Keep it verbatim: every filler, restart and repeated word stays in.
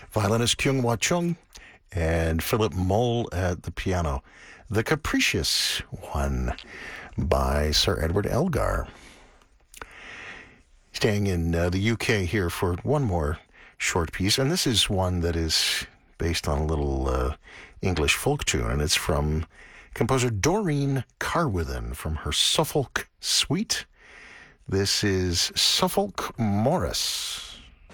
violinist Kyung Hwa Chung, and Philip Moll at the piano. The Capricious One by Sir Edward Elgar. Staying in uh, the U K here for one more short piece, and this is one that is based on a little uh, English folk tune, and it's from composer Doreen Carwithen from her Suffolk Suite. This is Suffolk Morris.